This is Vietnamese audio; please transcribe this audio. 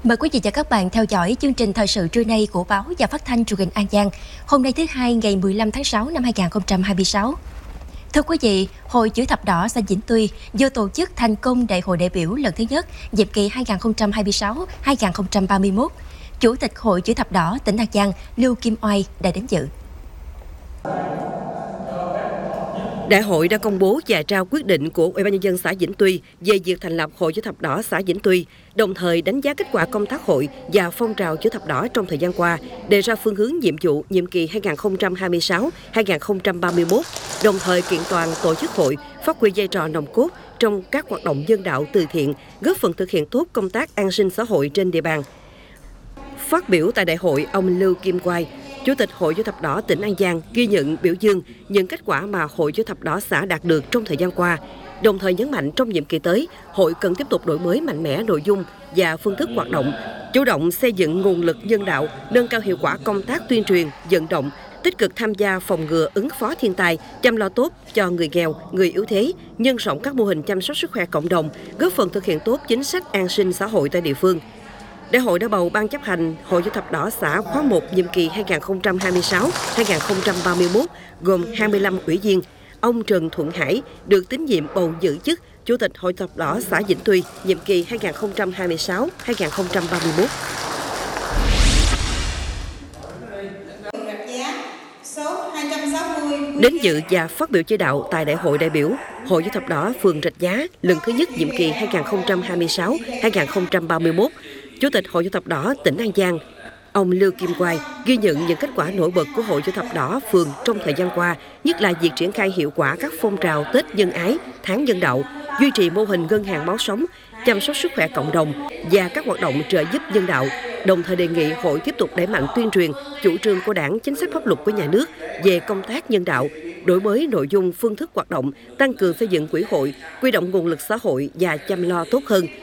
Mời quý vị và các bạn theo dõi chương trình thời sự trưa nay của báo và phát thanh truyền hình An Giang. Hôm nay thứ Hai ngày 15 tháng 6 năm 2026. Thưa quý vị, Hội Chữ Thập Đỏ xã Vĩnh Tuy vừa tổ chức thành công Đại hội đại biểu lần thứ nhất nhiệm kỳ 2026-2031. Chủ tịch Hội Chữ Thập Đỏ tỉnh An Giang Lưu Kim Oai đã đến dự. Đại hội đã công bố và trao quyết định của Ủy ban nhân dân xã Vĩnh Tuy về việc thành lập Hội Chữ Thập Đỏ xã Vĩnh Tuy, đồng thời đánh giá kết quả công tác hội và phong trào Chữ Thập Đỏ trong thời gian qua, đề ra phương hướng nhiệm vụ nhiệm kỳ 2026-2031, đồng thời kiện toàn tổ chức hội phát huy vai trò nòng cốt trong các hoạt động nhân đạo từ thiện, góp phần thực hiện tốt công tác an sinh xã hội trên địa bàn. Phát biểu tại đại hội, ông Lưu Kim Oai, Chủ tịch Hội Chữ Thập Đỏ tỉnh An Giang ghi nhận biểu dương những kết quả mà Hội Chữ Thập Đỏ xã đạt được trong thời gian qua, đồng thời nhấn mạnh trong nhiệm kỳ tới, hội cần tiếp tục đổi mới mạnh mẽ nội dung và phương thức hoạt động, chủ động xây dựng nguồn lực nhân đạo, nâng cao hiệu quả công tác tuyên truyền, vận động, tích cực tham gia phòng ngừa ứng phó thiên tai, chăm lo tốt cho người nghèo, người yếu thế, nhân rộng các mô hình chăm sóc sức khỏe cộng đồng, góp phần thực hiện tốt chính sách an sinh xã hội tại địa phương. Đại hội đã bầu Ban chấp hành Hội Chữ Thập Đỏ xã khóa 1 nhiệm kỳ 2026-2031 gồm 25 ủy viên. Ông Trần Thuận Hải được tín nhiệm bầu giữ chức Chủ tịch Hội Chữ Thập Đỏ xã Vĩnh Tuy nhiệm kỳ 2026-2031. Đến dự và phát biểu chỉ đạo tại Đại hội đại biểu Hội Chữ Thập Đỏ phường Rạch Giá lần thứ nhất nhiệm kỳ 2026-2031, Chủ tịch Hội Chữ Thập Đỏ tỉnh An Giang, ông Lưu Kim Oai ghi nhận những kết quả nổi bật của Hội Chữ Thập Đỏ phường trong thời gian qua, nhất là việc triển khai hiệu quả các phong trào Tết Nhân Ái, Tháng Nhân Đạo, duy trì mô hình ngân hàng máu sống, chăm sóc sức khỏe cộng đồng và các hoạt động trợ giúp nhân đạo. Đồng thời đề nghị hội tiếp tục đẩy mạnh tuyên truyền chủ trương của Đảng, chính sách pháp luật của nhà nước về công tác nhân đạo, đổi mới nội dung, phương thức hoạt động, tăng cường xây dựng quỹ hội, huy động nguồn lực xã hội và chăm lo tốt hơn